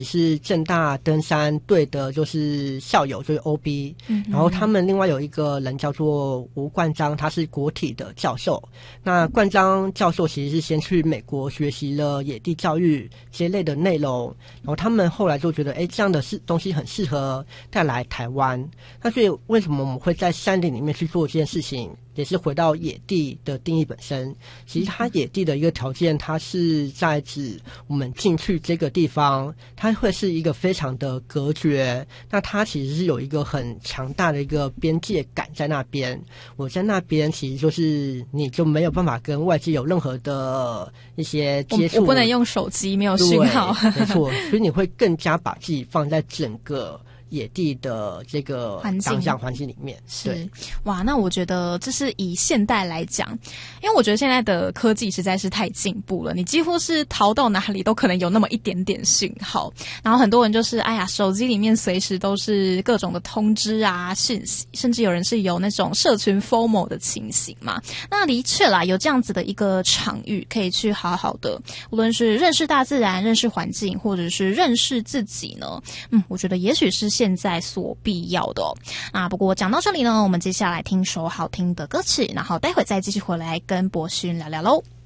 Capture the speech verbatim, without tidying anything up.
是政大登山队的，就是校友，就是 O B，嗯，然后他们另外有一个人叫做吴冠章，他是国体的教授。那冠章教授其实是先去美国学习了野地教育这一类的内容，然后他们后来就觉得，哎，这样的是东西很适合带来台湾。那所以为什么我们会在山林里面去做这件事情？也是回到野地的定义本身，其实它野地的一个条件，它是在指我们进去这个地方，它会是一个非常的隔绝，那它其实是有一个很强大的一个边界感在那边。我在那边其实就是你就没有办法跟外界有任何的一些接触， 我, 我不能用手机，没有讯号， 没错，所以你会更加把自己放在整个野地的这个当下环境里面。 是，哇，那我觉得这是以现代来讲，因为我觉得现在的科技实在是太进步了，你几乎是逃到哪里都可能有那么一点点讯号，然后很多人就是哎呀，手机里面随时都是各种的通知啊讯息，甚至有人是有那种社群 F O M O 的情形嘛。那的确啦，有这样子的一个场域可以去好好的，无论是认识大自然、认识环境，或者是认识自己呢，嗯，我觉得也许是现在所必要的哦。啊，不过讲到这里呢，我们接下来听首好听的歌曲，然后待会再继续回来跟博勋聊聊喽。